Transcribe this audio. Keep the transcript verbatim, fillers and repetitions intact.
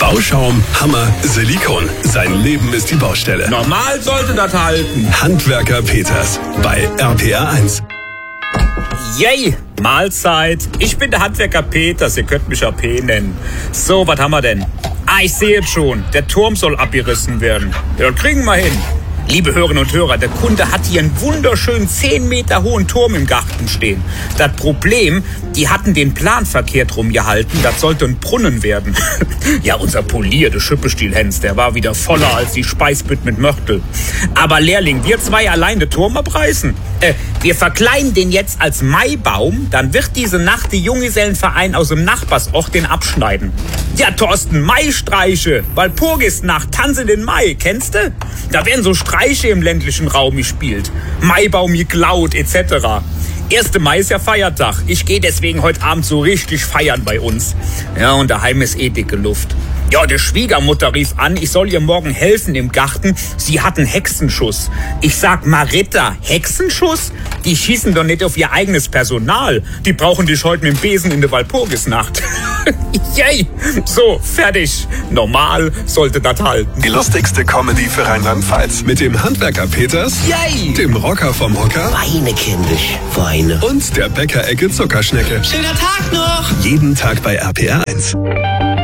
Bauschaum, Hammer, Silikon. Sein Leben ist die Baustelle. Normal sollte das halten. Handwerker Peters bei R P R eins. Yay, Mahlzeit. Ich bin der Handwerker Peters, ihr könnt mich A P nennen. So, was haben wir denn? Ah, ich sehe jetzt schon, der Turm soll abgerissen werden. Ja, das kriegen wir hin. Liebe Hörerinnen und Hörer, der Kunde hat hier einen wunderschönen zehn Meter hohen Turm im Garten stehen. Das Problem, die hatten den Plan verkehrt rumgehalten, das sollte ein Brunnen werden. Ja, unser polierte Schippestiel-Hens, der war wieder voller als die Speisbütt mit Mörtel. Aber Lehrling, wir zwei allein den Turm abreißen. Äh, wir verkleiden den jetzt als Maibaum, dann wird diese Nacht die Junggesellenverein aus dem Nachbarsort den abschneiden. Ja, Thorsten, Maistreiche, Walpurgisnacht, Tanze den Mai, kennst du? Da werden so Streiche im ländlichen Raum gespielt. Maibaum geklaut, et cetera. erster Mai ist ja Feiertag. Ich gehe deswegen heute Abend so richtig feiern bei uns. Ja, und daheim ist eh dicke Luft. Ja, die Schwiegermutter rief an, ich soll ihr morgen helfen im Garten. Sie hat einen Hexenschuss. Ich sag, Marita, Hexenschuss? Die schießen doch nicht auf ihr eigenes Personal. Die brauchen dich heute mit dem Besen in der Walpurgisnacht. Yay! So, fertig. Normal sollte das halten. Die lustigste Comedy für Rheinland-Pfalz. Mit dem Handwerker Peters, Yay! dem Rocker vom Hocker Weine, kindisch, weine. und der Bäckerecke Zuckerschnecke. Schöner Tag noch! Jeden Tag bei R P R eins.